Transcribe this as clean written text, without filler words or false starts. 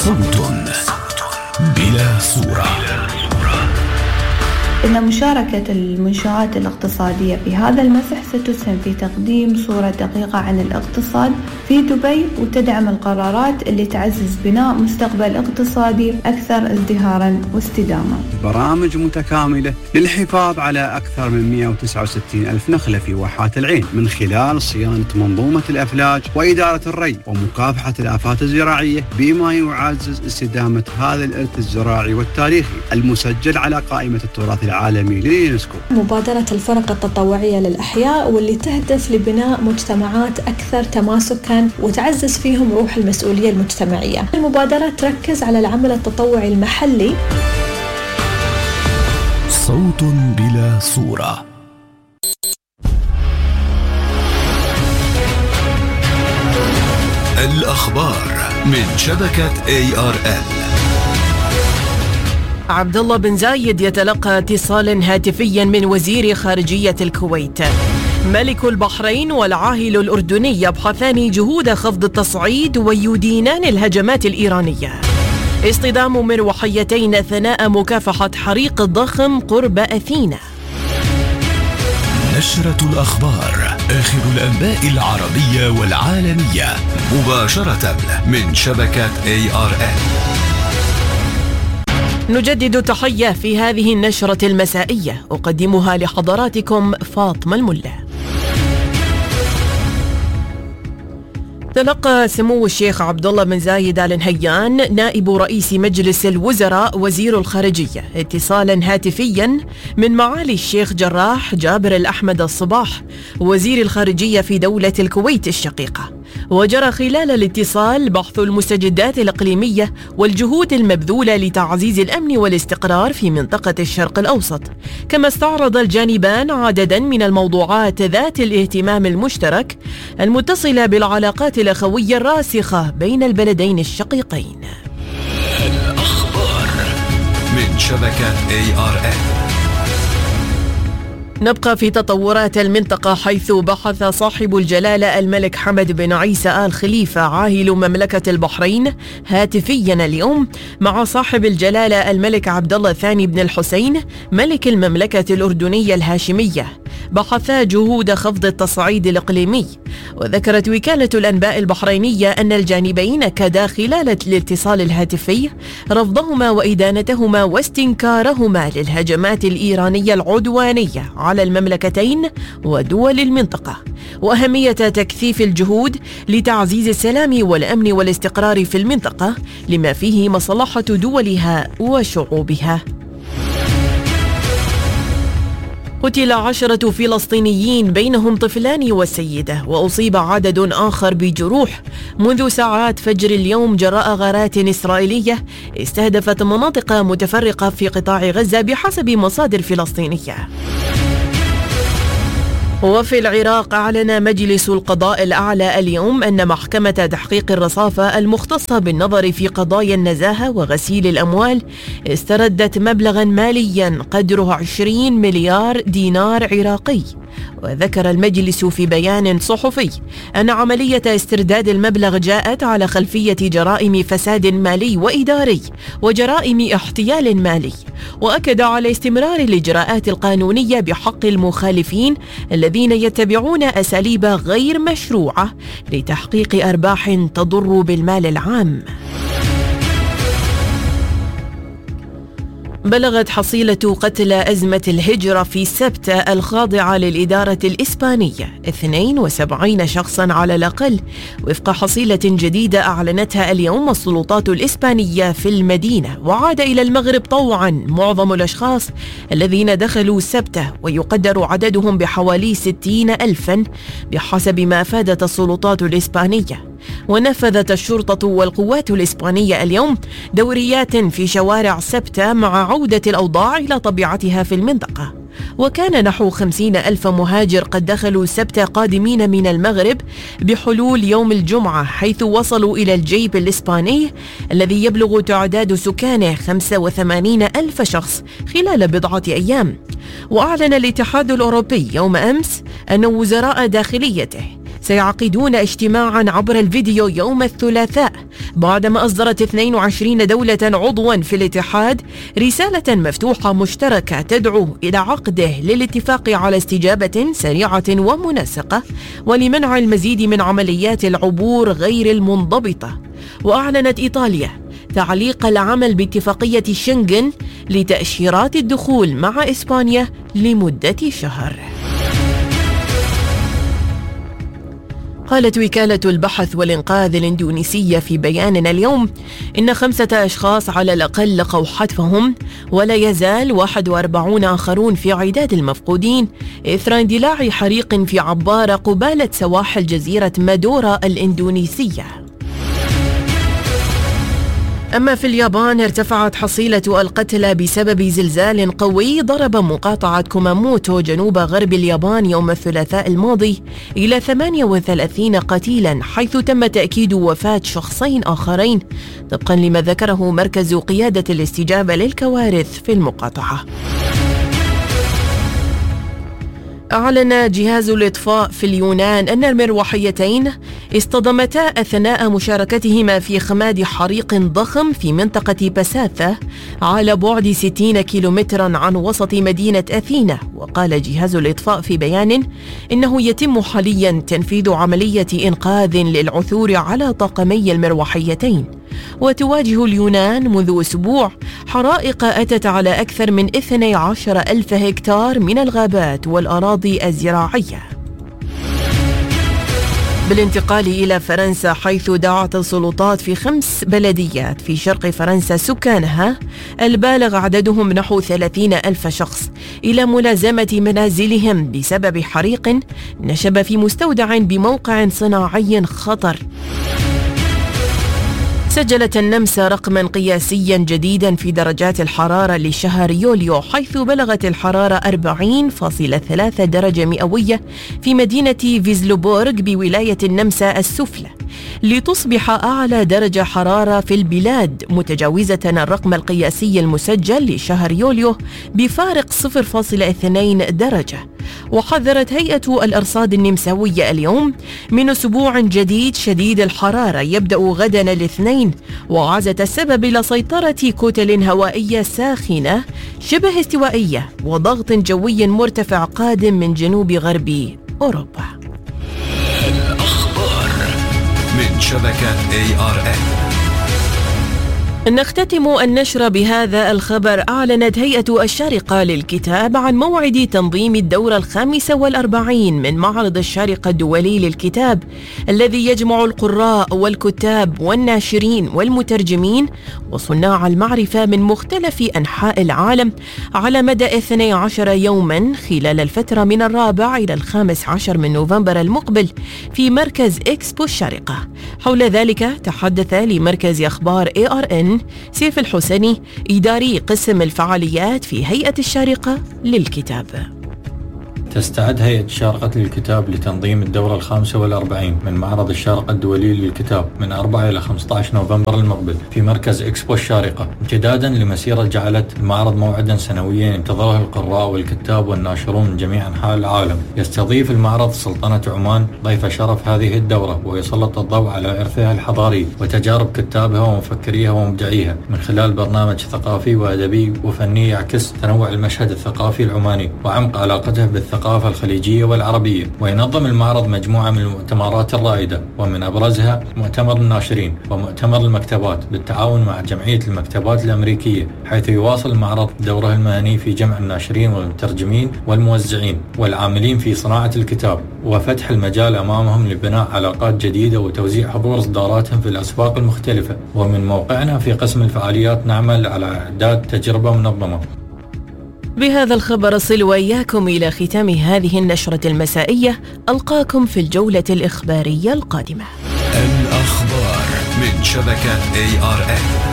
صوت بلا صورة. إن مشاركة المنشآت الاقتصادية في هذا المسح ستسهم في تقديم صورة دقيقة عن الاقتصاد في دبي، وتدعم القرارات اللي تعزز بناء مستقبل اقتصادي أكثر ازدهاراً واستدامة. برامج متكاملة للحفاظ على أكثر من 169 ألف نخلة في واحات العين من خلال صيانة منظومة الأفلاج وإدارة الري ومكافحة الآفات الزراعية، بما يعزز استدامة هذا الإرث الزراعي والتاريخي المسجل على قائمة التراث العالمي لليونسكو. مبادرة الفرق التطوعية للأحياء واللي تهدف لبناء مجتمعات أكثر تماسكاً وتعزز فيهم روح المسؤولية المجتمعية. المبادرة تركز على العمل التطوعي المحلي. صوت بلا صورة. الأخبار من شبكة ARL. عبد الله بن زايد يتلقى اتصال هاتفيا من وزير خارجية الكويت. ملك البحرين والعاهل الأردني يبحثان جهود خفض التصعيد ويدينان الهجمات الإيرانية. اصطدام مروحيتين أثناء مكافحة حريق ضخم قرب أثينا. نشرة الأخبار، آخر الأنباء العربية والعالمية، مباشرة من شبكة ARL. نجدد التحية في هذه النشرة المسائية، أقدمها لحضراتكم فاطمة الملا. تلقى سمو الشيخ عبد الله بن زايد آل نهيان نائب رئيس مجلس الوزراء وزير الخارجية اتصالا هاتفيا من معالي الشيخ جراح جابر الأحمد الصباح وزير الخارجية في دولة الكويت الشقيقة. وجرى خلال الاتصال بحث المستجدات الإقليمية والجهود المبذولة لتعزيز الأمن والاستقرار في منطقة الشرق الأوسط، كما استعرض الجانبان عددا من الموضوعات ذات الاهتمام المشترك المتصلة بالعلاقات الأخوية الراسخة بين البلدين الشقيقين. الأخبار من شبكة ARL. نبقى في تطورات المنطقة، حيث بحث صاحب الجلالة الملك حمد بن عيسى آل خليفة عاهل مملكة البحرين هاتفيا اليوم مع صاحب الجلالة الملك عبد الله الثاني بن الحسين ملك المملكة الأردنية الهاشمية. بحثا جهود خفض التصعيد الإقليمي. وذكرت وكالة الأنباء البحرينية أن الجانبين أكدا خلال الاتصال الهاتفي رفضهما وإدانتهما واستنكارهما للهجمات الإيرانية العدوانية على المملكتين ودول المنطقة، وأهمية تكثيف الجهود لتعزيز السلام والأمن والاستقرار في المنطقة لما فيه مصلحة دولها وشعوبها. قتل 10 فلسطينيين بينهم طفلان وسيدة، وأصيب عدد آخر بجروح منذ ساعات فجر اليوم جراء غارات إسرائيلية استهدفت مناطق متفرقة في قطاع غزة بحسب مصادر فلسطينية. وفي العراق أعلن مجلس القضاء الأعلى اليوم أن محكمة تحقيق الرصافة المختصة بالنظر في قضايا النزاهة وغسيل الأموال استردت مبلغا ماليا قدره 20 مليار دينار عراقي. وذكر المجلس في بيان صحفي أن عملية استرداد المبلغ جاءت على خلفية جرائم فساد مالي وإداري وجرائم احتيال مالي، وأكد على استمرار الإجراءات القانونية بحق المخالفين الذين يتبعون أساليب غير مشروعة لتحقيق أرباح تضر بالمال العام. بلغت حصيلة قتلى أزمة الهجرة في سبتة الخاضعة للإدارة الإسبانية 72 شخصاً على الأقل، وفق حصيلة جديدة أعلنتها اليوم السلطات الإسبانية في المدينة. وعاد إلى المغرب طوعاً معظم الأشخاص الذين دخلوا سبتة، ويقدر عددهم بحوالي 60,000 بحسب ما أفادت السلطات الإسبانية. ونفذت الشرطة والقوات الإسبانية اليوم دوريات في شوارع سبتة مع عودة الأوضاع إلى طبيعتها في المنطقة. وكان نحو 50,000 مهاجر قد دخلوا سبتة قادمين من المغرب بحلول يوم الجمعة، حيث وصلوا إلى الجيب الإسباني الذي يبلغ تعداد سكانه 85,000 شخص خلال بضعة أيام. وأعلن الاتحاد الأوروبي يوم أمس أن وزراء داخليته سيعقدون اجتماعا عبر الفيديو يوم الثلاثاء بعدما أصدرت 22 دولة عضوا في الاتحاد رسالة مفتوحة مشتركة تدعو إلى عقده للاتفاق على استجابة سريعة ومنسقة ولمنع المزيد من عمليات العبور غير المنضبطة. وأعلنت إيطاليا تعليق العمل باتفاقية شنغن لتأشيرات الدخول مع إسبانيا لمدة شهر. قالت وكالة البحث والإنقاذ الإندونيسية في بيان اليوم إن 5 أشخاص على الأقل لقوا حتفهم، ولا يزال 41 آخرون في عداد المفقودين إثر اندلاع حريق في عبارة قبالة سواحل جزيرة مادورا الإندونيسية. أما في اليابان ارتفعت حصيلة القتلى بسبب زلزال قوي ضرب مقاطعة كوماموتو جنوب غرب اليابان يوم الثلاثاء الماضي إلى 38 قتيلا، حيث تم تأكيد وفاة شخصين آخرين طبقا لما ذكره مركز قيادة الاستجابة للكوارث في المقاطعة. أعلن جهاز الإطفاء في اليونان أن المروحيتين اصطدمتا أثناء مشاركتهما في إخماد حريق ضخم في منطقة بساثة على بعد 60 كيلومترا عن وسط مدينة أثينا. وقال جهاز الإطفاء في بيان إنه يتم حاليا تنفيذ عملية إنقاذ للعثور على طاقمي المروحيتين. وتواجه اليونان منذ أسبوع حرائق أتت على أكثر من 12,000 هكتار من الغابات والأراضي الزراعية. بالانتقال إلى فرنسا، حيث دعت السلطات في 5 بلديات في شرق فرنسا سكانها البالغ عددهم نحو 30,000 شخص إلى ملازمة منازلهم بسبب حريق نشب في مستودع بموقع صناعي خطر. سجلت النمسا رقما قياسيا جديدا في درجات الحرارة لشهر يوليو، حيث بلغت الحرارة 40.3 درجة مئوية في مدينة فيزلوبورغ بولاية النمسا السفلى، لتصبح أعلى درجة حرارة في البلاد، متجاوزة الرقم القياسي المسجل لشهر يوليو بفارق 0.2 درجة. وحذرت هيئة الأرصاد النمساوية اليوم من أسبوع جديد شديد الحرارة يبدأ غدا الاثنين، وعزت السبب إلى سيطرة كتل هوائية ساخنة شبه استوائية وضغط جوي مرتفع قادم من جنوب غرب أوروبا. الأخبار من شبكة ARN. نختتم النشر بهذا الخبر. أعلنت هيئة الشارقة للكتاب عن موعد تنظيم الدورة 45 من معرض الشارقة الدولي للكتاب، الذي يجمع القراء والكتاب والناشرين والمترجمين وصناع المعرفة من مختلف أنحاء العالم على مدى 12 يوما خلال الفترة من 4 إلى 15 من نوفمبر المقبل في مركز إكسبو الشارقة. حول ذلك تحدث لمركز أخبار ARN سيف الحسني إداري قسم الفعاليات في هيئة الشارقة للكتاب. تستعد هيئة الشارقة للكتاب لتنظيم الدورة 45 من معرض الشارقة الدولي للكتاب من 4 إلى 15 نوفمبر المقبل في مركز إكسبو الشارقة، امتدادا لمسيرة جعلت المعرض موعدا سنويا ينتظره القراء والكتاب والناشرون من جميع أنحاء العالم. يستضيف المعرض سلطنة عمان ضيف شرف هذه الدورة، ويسلط الضوء على إرثها الحضاري وتجارب كتابها ومفكريها ومبدعيها من خلال برنامج ثقافي وأدبي وفني يعكس تنوع المشهد الثقافي العماني وعمق علاقته بالثقافة الخليجية والعربية. وينظم المعرض مجموعة من المؤتمرات الرائدة، ومن أبرزها مؤتمر الناشرين ومؤتمر المكتبات بالتعاون مع جمعية المكتبات الأمريكية، حيث يواصل المعرض دوره المهني في جمع الناشرين والمترجمين والموزعين والعاملين في صناعة الكتاب، وفتح المجال أمامهم لبناء علاقات جديدة وتوزيع حضور إصداراتهم في الأسواق المختلفة. ومن موقعنا في قسم الفعاليات نعمل على إعداد تجربة منظمة. بهذا الخبر أصل وإياكم إلى ختام هذه النشرة المسائية. ألقاكم في الجولة الإخبارية القادمة. الأخبار من شبكة ARN.